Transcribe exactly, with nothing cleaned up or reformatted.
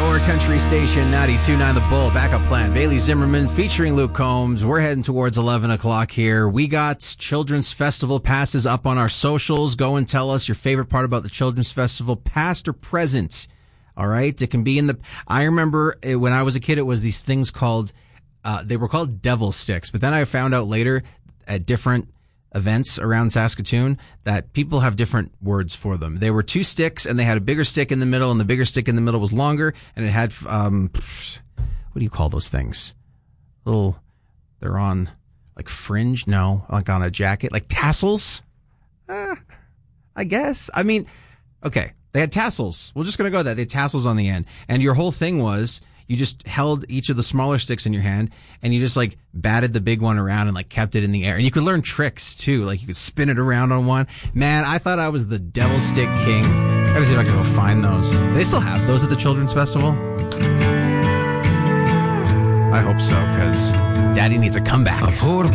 your country station, ninety-two point nine The Bull. Backup plan. Bailey Zimmerman featuring Luke Combs. We're heading towards eleven o'clock here. We got Children's Festival passes up on our socials. Go and tell us your favorite part about the Children's Festival, past or present. All right? It can be in the... I remember when I was a kid, it was these things called... Uh, they were called devil sticks. But then I found out later at different events around Saskatoon that people have different words for them. They were two sticks, and they had a bigger stick in the middle, and the bigger stick in the middle was longer, and it had um what do you call those things? Little, they're on like fringe? No, like on a jacket, like tassels. Uh, I guess. I mean, okay, they had tassels. We're just gonna go with that. They had tassels on the end, and your whole thing was, you just held each of the smaller sticks in your hand, and you just like batted the big one around and like kept it in the air. And you could learn tricks too. Like you could spin it around on one. Man, I thought I was the devil stick king. Gotta see if I can go find those. They still have those at the Children's Festival? I hope so, because Daddy needs a comeback.